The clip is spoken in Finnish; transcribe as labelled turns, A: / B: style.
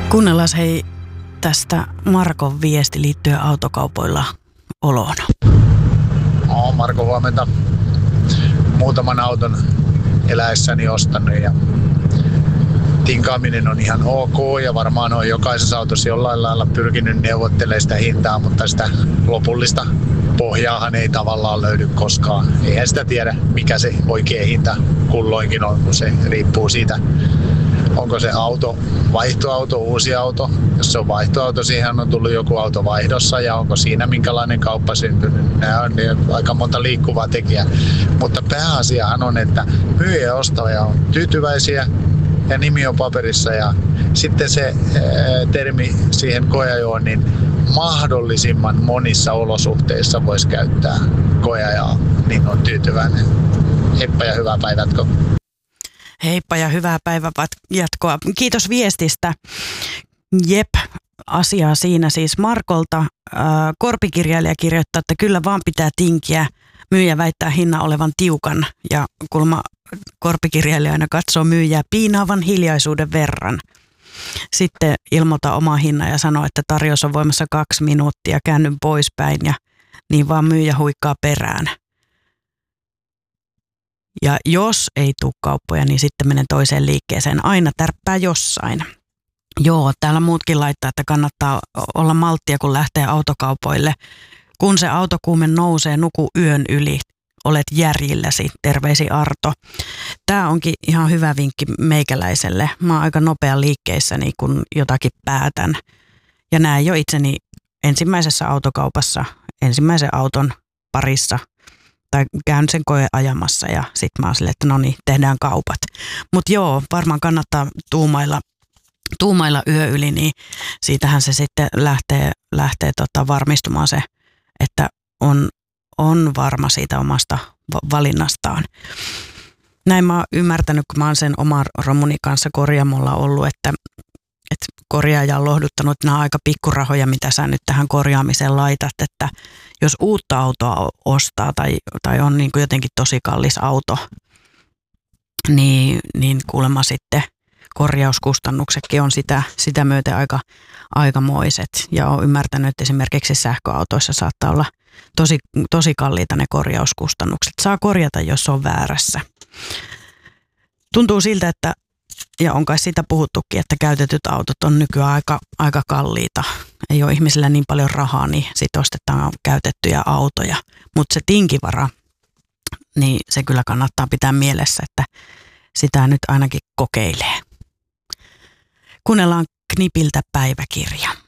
A: Kuunnellaan hei tästä Markon viesti liittyen autokaupoilla oloon.
B: Marko, huomenta. Muutaman auton eläessäni ostanut ja tinkaaminen on ihan ok ja varmaan on jokaisessa autossa jollain lailla pyrkinyt neuvottelemaan sitä hintaa, mutta sitä lopullista pohjaahan ei tavallaan löydy koskaan. Eihän sitä tiedä, mikä se oikea hinta kulloinkin on, kun se riippuu siitä, onko se auto vaihtoauto, uusi auto. Jos se on vaihtoauto, siihen on tullut joku auto vaihdossa ja onko siinä minkälainen kauppa syntynyt. Nämä on aika monta liikkuvaa tekijää. Mutta pääasiahan on, että myyjä ja ostaja on tyytyväisiä ja nimi on paperissa. Ja sitten se termi siihen koeajoon, niin mahdollisimman monissa olosuhteissa voisi käyttää koeajaa, niin on tyytyväinen. Heippa ja hyvää päivää.
A: Heippa ja hyvää päivänjatkoa. Kiitos viestistä. Jep, asiaa siinä siis Markolta. Korpikirjailija kirjoittaa, että kyllä vaan pitää tinkiä. Myyjä väittää hinnan olevan tiukan ja kuulemma korpikirjailija aina katsoo myyjää piinaavan hiljaisuuden verran. Sitten ilmoita oma hinnan ja sanoo, että tarjous on voimassa 2 minuuttia, käännyn poispäin ja niin vaan myyjä huikkaa perään. Ja jos ei tule kauppoja, niin sitten menen toiseen liikkeeseen. Aina tärppää jossain. Joo, täällä muutkin laittaa, että kannattaa olla malttia, kun lähtee autokaupoille. Kun se autokuume nousee, nuku yön yli. Olet järjilläsi. Terveisi Arto. Tämä onkin ihan hyvä vinkki meikäläiselle. Mä oon aika nopea liikkeissäni, kun jotakin päätän. Ja näin jo itseni ensimmäisessä autokaupassa, ensimmäisen auton parissa tai käyn sen koe ajamassa ja sit mä oon silleen, että no niin, tehdään kaupat. Mutta joo, varmaan kannattaa tuumailla yö yli, niin siitähän se sitten lähtee varmistumaan se, että on varma siitä omasta valinnastaan. Näin mä oon ymmärtänyt, kun mä oon sen oman romuni kanssa korjaamolla ollut, että korjaaja on lohduttanut, että nämä on aika pikkurahoja, mitä sä nyt tähän korjaamiseen laitat, että jos uutta autoa ostaa tai on niin kuin jotenkin tosi kallis auto, niin kuulemma sitten korjauskustannuksetkin on sitä myöten aikamoiset. Ja olen ymmärtänyt, että esimerkiksi sähköautoissa saattaa olla tosi kalliita ne korjauskustannukset. Saa korjata, jos on väärässä. Tuntuu siltä, että ja on kai siitä puhuttukin, että käytetyt autot on nykyään aika kalliita. Ei ole ihmisillä niin paljon rahaa, niin sitten ostetaan käytettyjä autoja. Mutta se tinkivara, niin se kyllä kannattaa pitää mielessä, että sitä nyt ainakin kokeilee. Kuunnellaan Knipiltä päiväkirja.